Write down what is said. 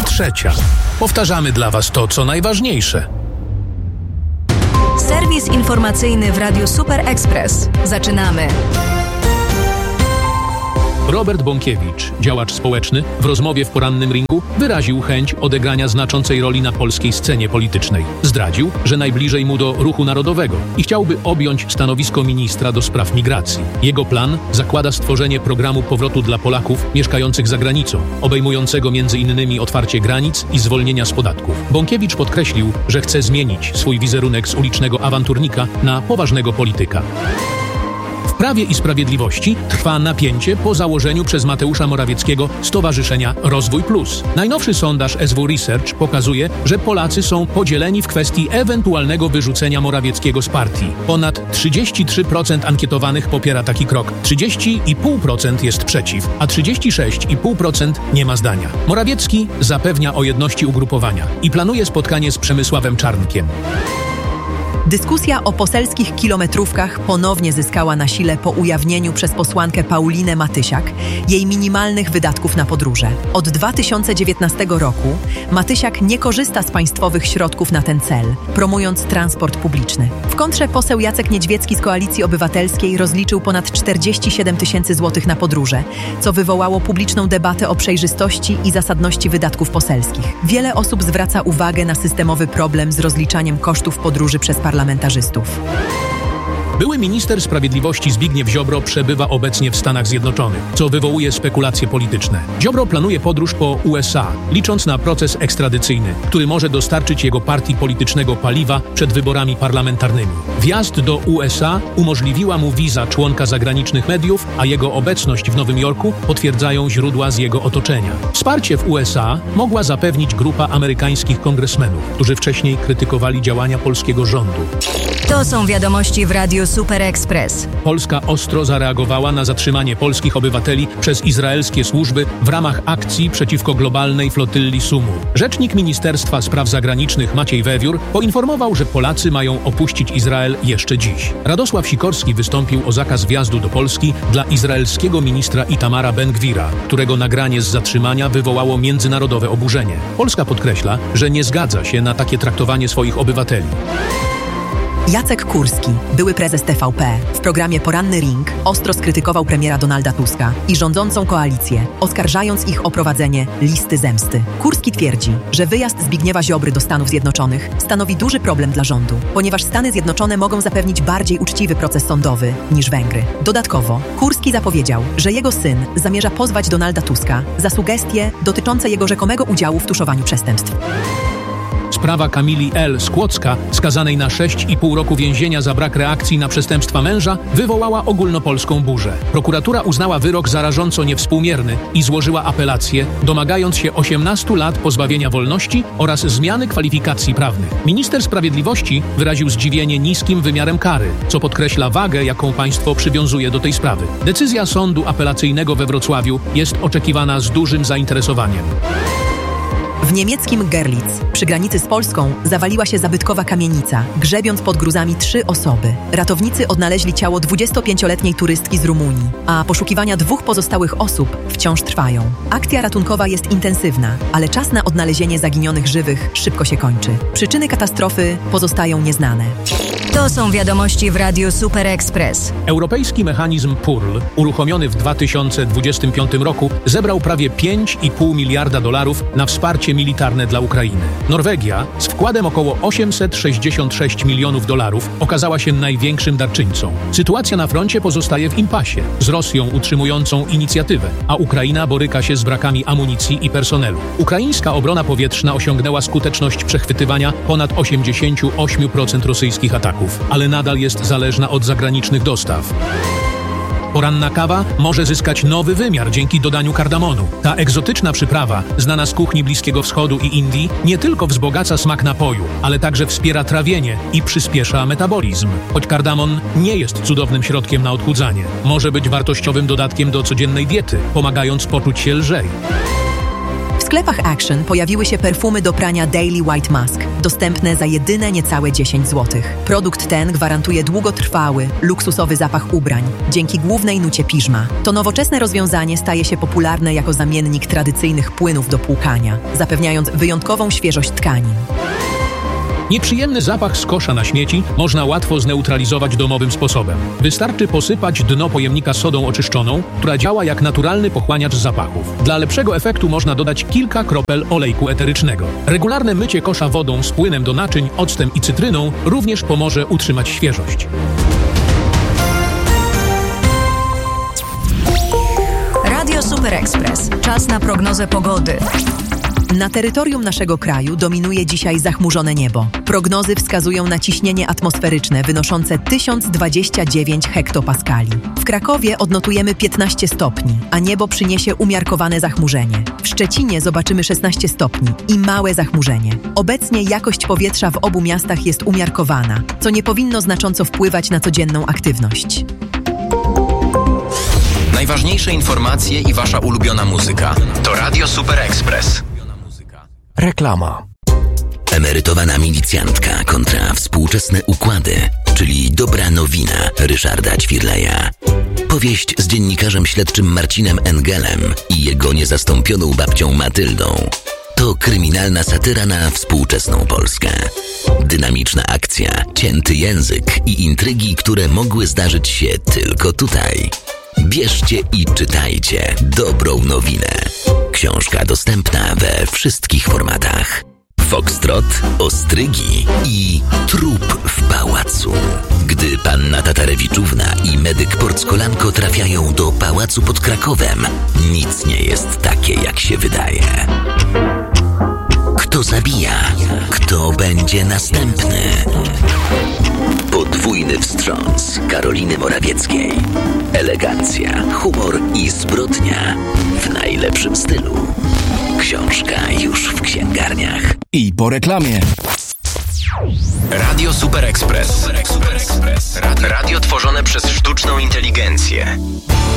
1:03. Powtarzamy dla Was to, co najważniejsze. Serwis informacyjny w Radiu Super Express. Zaczynamy. Robert Bąkiewicz, działacz społeczny, w rozmowie w Porannym Ringu wyraził chęć odegrania znaczącej roli na polskiej scenie politycznej. Zdradził, że najbliżej mu do Ruchu Narodowego i chciałby objąć stanowisko ministra do spraw migracji. Jego plan zakłada stworzenie programu powrotu dla Polaków mieszkających za granicą, obejmującego m.in. otwarcie granic i zwolnienia z podatków. Bąkiewicz podkreślił, że chce zmienić swój wizerunek z ulicznego awanturnika na poważnego polityka. W Prawie i Sprawiedliwości trwa napięcie po założeniu przez Mateusza Morawieckiego Stowarzyszenia Rozwój Plus. Najnowszy sondaż SW Research pokazuje, że Polacy są podzieleni w kwestii ewentualnego wyrzucenia Morawieckiego z partii. Ponad 33% ankietowanych popiera taki krok, 30,5% jest przeciw, a 36,5% nie ma zdania. Morawiecki zapewnia o jedności ugrupowania i planuje spotkanie z Przemysławem Czarnkiem. Dyskusja o poselskich kilometrówkach ponownie zyskała na sile po ujawnieniu przez posłankę Paulinę Matysiak jej minimalnych wydatków na podróże. Od 2019 roku Matysiak nie korzysta z państwowych środków na ten cel, promując transport publiczny. W kontrze poseł Jacek Niedźwiecki z Koalicji Obywatelskiej rozliczył ponad 47 000 złotych na podróże, co wywołało publiczną debatę o przejrzystości i zasadności wydatków poselskich. Wiele osób zwraca uwagę na systemowy problem z rozliczaniem kosztów podróży przez parlamentarzystów. Były minister sprawiedliwości Zbigniew Ziobro przebywa obecnie w Stanach Zjednoczonych, co wywołuje spekulacje polityczne. Ziobro planuje podróż po USA, licząc na proces ekstradycyjny, który może dostarczyć jego partii politycznego paliwa przed wyborami parlamentarnymi. Wjazd do USA umożliwiła mu wiza członka zagranicznych mediów, a jego obecność w Nowym Jorku potwierdzają źródła z jego otoczenia. Wsparcie w USA mogła zapewnić grupa amerykańskich kongresmenów, którzy wcześniej krytykowali działania polskiego rządu. To są wiadomości w Radiu Super Express. Polska ostro zareagowała na zatrzymanie polskich obywateli przez izraelskie służby w ramach akcji przeciwko globalnej flotylli Sumu. Rzecznik Ministerstwa Spraw Zagranicznych Maciej Wewiór poinformował, że Polacy mają opuścić Izrael jeszcze dziś. Radosław Sikorski wystąpił o zakaz wjazdu do Polski dla izraelskiego ministra Itamara Ben-Gvira, którego nagranie z zatrzymania wywołało międzynarodowe oburzenie. Polska podkreśla, że nie zgadza się na takie traktowanie swoich obywateli. Jacek Kurski, były prezes TVP, w programie Poranny Ring ostro skrytykował premiera Donalda Tuska i rządzącą koalicję, oskarżając ich o prowadzenie listy zemsty. Kurski twierdzi, że wyjazd Zbigniewa Ziobry do Stanów Zjednoczonych stanowi duży problem dla rządu, ponieważ Stany Zjednoczone mogą zapewnić bardziej uczciwy proces sądowy niż Węgry. Dodatkowo, Kurski zapowiedział, że jego syn zamierza pozwać Donalda Tuska za sugestie dotyczące jego rzekomego udziału w tuszowaniu przestępstw. Sprawa Kamili L. z Kłodzka, skazanej na 6,5 roku więzienia za brak reakcji na przestępstwa męża, wywołała ogólnopolską burzę. Prokuratura uznała wyrok za rażąco niewspółmierny i złożyła apelację, domagając się 18 lat pozbawienia wolności oraz zmiany kwalifikacji prawnych. Minister Sprawiedliwości wyraził zdziwienie niskim wymiarem kary, co podkreśla wagę, jaką państwo przywiązuje do tej sprawy. Decyzja sądu apelacyjnego we Wrocławiu jest oczekiwana z dużym zainteresowaniem. W niemieckim Görlitz, przy granicy z Polską, zawaliła się zabytkowa kamienica, grzebiąc pod gruzami 3 osoby. Ratownicy odnaleźli ciało 25-letniej turystki z Rumunii, a poszukiwania 2 pozostałych osób wciąż trwają. Akcja ratunkowa jest intensywna, ale czas na odnalezienie zaginionych żywych szybko się kończy. Przyczyny katastrofy pozostają nieznane. To są wiadomości w Radiu Super Express. Europejski mechanizm PURL, uruchomiony w 2025 roku, zebrał prawie $5,5 miliarda na wsparcie militarne dla Ukrainy. Norwegia z wkładem około $866 milionów okazała się największym darczyńcą. Sytuacja na froncie pozostaje w impasie, z Rosją utrzymującą inicjatywę, a Ukraina boryka się z brakami amunicji i personelu. Ukraińska obrona powietrzna osiągnęła skuteczność przechwytywania ponad 88% rosyjskich ataków, ale nadal jest zależna od zagranicznych dostaw. Poranna kawa może zyskać nowy wymiar dzięki dodaniu kardamonu. Ta egzotyczna przyprawa, znana z kuchni Bliskiego Wschodu i Indii, nie tylko wzbogaca smak napoju, ale także wspiera trawienie i przyspiesza metabolizm. Choć kardamon nie jest cudownym środkiem na odchudzanie, może być wartościowym dodatkiem do codziennej diety, pomagając poczuć się lżej. sklepach Action pojawiły się perfumy do prania Daily White Mask, dostępne za jedyne niecałe 10 zł. Produkt ten gwarantuje długotrwały, luksusowy zapach ubrań, dzięki głównej nucie piżma. To nowoczesne rozwiązanie staje się popularne jako zamiennik tradycyjnych płynów do płukania, zapewniając wyjątkową świeżość tkanin. Nieprzyjemny zapach z kosza na śmieci można łatwo zneutralizować domowym sposobem. Wystarczy posypać dno pojemnika sodą oczyszczoną, która działa jak naturalny pochłaniacz zapachów. Dla lepszego efektu można dodać kilka kropel olejku eterycznego. Regularne mycie kosza wodą z płynem do naczyń, octem i cytryną również pomoże utrzymać świeżość. Radio Super Express. Czas na prognozę pogody. Na terytorium naszego kraju dominuje dzisiaj zachmurzone niebo. Prognozy wskazują na ciśnienie atmosferyczne wynoszące 1029 hektopaskali. W Krakowie odnotujemy 15 stopni, a niebo przyniesie umiarkowane zachmurzenie. W Szczecinie zobaczymy 16 stopni i małe zachmurzenie. Obecnie jakość powietrza w obu miastach jest umiarkowana, co nie powinno znacząco wpływać na codzienną aktywność. Najważniejsze informacje i wasza ulubiona muzyka to Radio Super Express. Reklama. Emerytowana milicjantka kontra współczesne układy, czyli dobra nowina Ryszarda Ćwirleja. Powieść z dziennikarzem śledczym Marcinem Engelem i jego niezastąpioną babcią Matyldą. To kryminalna satyra na współczesną Polskę. Dynamiczna akcja, cięty język i intrygi, które mogły zdarzyć się tylko tutaj. Bierzcie i czytajcie dobrą nowinę. Książka dostępna we wszystkich formatach. Foxtrot, ostrygi i trup w pałacu. Gdy panna Tatarewiczówna i medyk Porckolanko trafiają do pałacu pod Krakowem, nic nie jest takie, jak się wydaje. Kto zabija? Kto będzie następny? Podwójny wstrząs Karoliny Morawieckiej. Elegancja, humor i zbrodnia w najlepszym stylu. Książka już w księgarniach. I po reklamie. Radio Super Express. Radio tworzone przez sztuczną inteligencję.